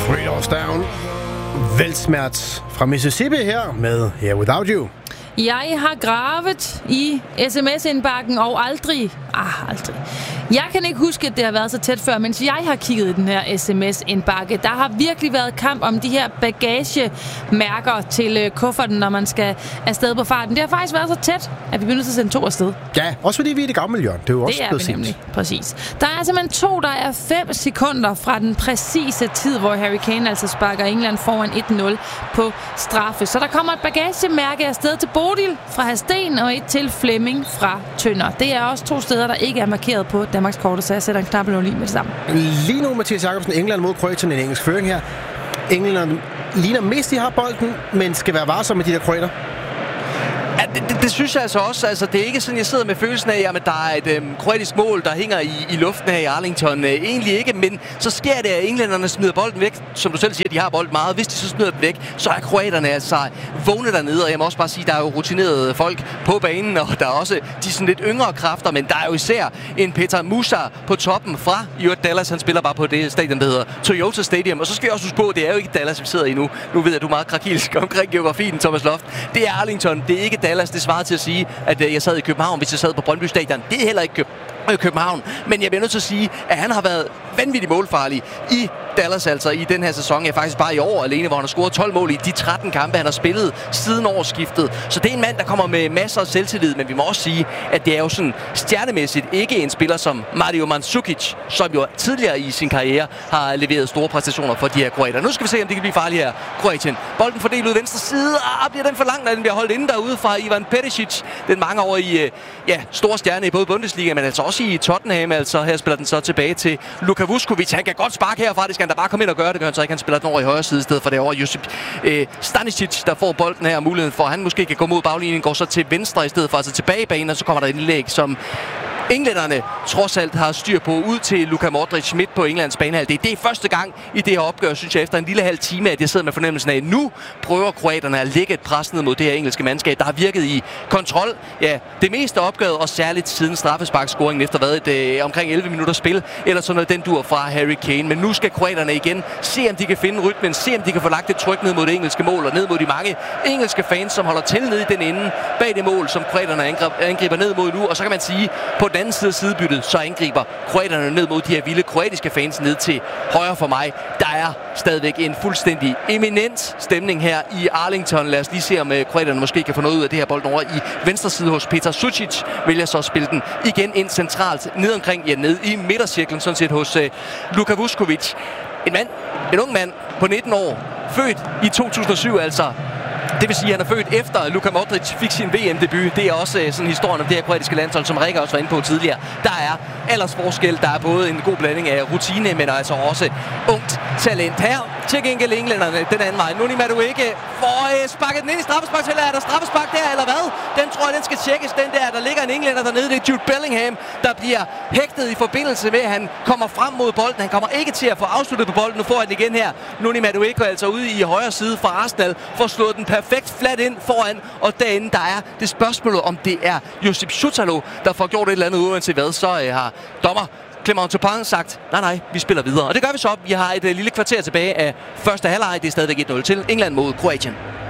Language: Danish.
3 Doors Down. Weltschmerz fra Mississippi her med Here Without You. Jeg har gravet i sms-indbakken og aldrig. Jeg kan ikke huske, at det har været så tæt før, mens jeg har kigget i den her sms-indbakke. Der har virkelig været kamp om de her bagagemærker til kufferten, når man skal afsted på farten. Det har faktisk været så tæt, at vi begynder at sende 2 afsted. Ja, også fordi vi er i det gamle hjørne. Det er jo også blevet sent. Nemlig. Præcis. Der er simpelthen 2, der er 5 sekunder fra den præcise tid, hvor Harry Kane altså sparker England foran 1-0 på straffe. Så der kommer et bagagemærke afsted til Bodil fra Hadsten og et til Flemming fra Tønder. Det er også 2 steder, der ikke er markeret på Danmarks kort, så jeg sætter en knap lige med det samme. Lige nu, Mathias Jacobsen, England mod Kroatien, en engelsk føring her. England ligner mest, de har bolden, men skal være varsom med de der kroater. Ja, det synes jeg altså også. Altså, det er ikke sådan, jeg sidder med følelsen af, at der er et kroatisk mål, der hænger i luften her i Arlington. Egentlig ikke, men så sker det, at englænderne smider bolden væk. Som du selv siger, de har bolden meget. Hvis de så smider den væk, så er kroaterne altså vågne dernede. Og jeg må også bare sige, at der er jo rutinerede folk på banen, og der er også de sådan lidt yngre kræfter, men der er jo især en Petar Musa på toppen fra Dallas. Han spiller bare på det stadion, der hedder Toyota Stadium. Og så skal jeg også huske på, at det er jo ikke Dallas, vi sidder i nu. Nu ved jeg, at du er meget krakilsk omkring geografien, Thomas Loft. Det er Arlington, det er ikke Dallas. Det svarer til at sige, at jeg sad i København, hvis jeg sad på Brøndby Stadion. Det er heller ikke København. Men jeg bliver nødt til at sige, at han har været vanvittigt målfarlig i Dallas, altså i den her sæson. Ja, faktisk bare i år alene, hvor han har scoret 12 mål i de 13 kampe, han har spillet siden årsskiftet. Så det er en mand, der kommer med masser af selvtillid, men vi må også sige, at det er jo sådan stjernemæssigt ikke en spiller som Mario Mandzukic, som jo tidligere i sin karriere har leveret store præstationer for de her kroater. Nu skal vi se, om det kan blive farligt her, Kroatien. Bolden fordelt ud venstre side, og bliver den for langt, at den bliver holdt inde derude fra Ivan Perisic. Den mange år i store stjerne i både Bundesliga, men altså også i Tottenham. Altså her spiller den så tilbage til Luka Vuskovic. Han kan godt sparke herfra, det skal han da bare komme ind og gøre. Det gør han så ikke. Han spiller den over i højre side i stedet for det over Josip Stanisic, der får bolden her, muligheden for, at han måske kan gå mod baglinjen, går så til venstre i stedet for, altså tilbage i banen, og så kommer der et indlæg, som englænderne trods alt har styr på ud til Luka Modric midt på Englands banehalvdel. Det er første gang i det her opgør, synes jeg, efter en lille halv time, at jeg sidder med fornemmelsen af, at nu prøver kroaterne at lægge et pres ned mod det her engelske mandskab, der har virket i kontrol. Ja, det meste opgøret, og særligt siden straffesparkscoringen efter omkring 11 minutter spil, eller sådan noget, den dur fra Harry Kane. Men nu skal kroaterne igen se, om de kan finde rytmen, se, om de kan få lagt et tryk ned mod det engelske mål, og ned mod de mange engelske fans, som holder til nede i den ende bag det mål, som kroaterne angriber ned mod nu. Og så kan man sige, på den anden side af sidebyttet, så angriber kroaterne ned mod de her vilde kroatiske fans ned til højre for mig. Der er stadigvæk en fuldstændig eminent stemning her i Arlington. Lad os lige se, om kroaterne måske kan få noget ud af det her bolden over i venstre side hos Petar Sucic. Vælger så at spille den igen ind centralt, ned omkring, ned i midtercirklen, sådan set hos Luka Vuskovic. En ung mand på 19 år, født i 2007 altså. Det vil sige, at han er født efter Luka Modric fik sin VM-debut. Det er også sådan historien om det her kroatiske landshold, som Rikke også var inde på tidligere. Der er aldersforskel, der er både en god blanding af rutine, men altså også ungt talent. Her til gengæld englænderne den anden vej. Noni Madueke får sparket den ind i straffesparksfeltet. Er der straffespark der, eller hvad? Den tror jeg, den skal tjekkes. Den der ligger en englænder dernede. Det er Jude Bellingham, der bliver hægtet i forbindelse med, at han kommer frem mod bolden. Han kommer ikke til at få afsluttet på bolden. Nu får han den igen her. Noni Madueke altså ude i højre side fra Arsenal, får slået den perfekt flat ind foran, og derinde der er det spørgsmål, om det er Josip Šutalo, der får gjort et eller andet uanset hvad, så har dommer Clement Turpin sagt, nej, vi spiller videre. Og det gør vi så. Vi har et lille kvarter tilbage af første halvleg. Det er stadigvæk 1-0 til England mod Kroatien.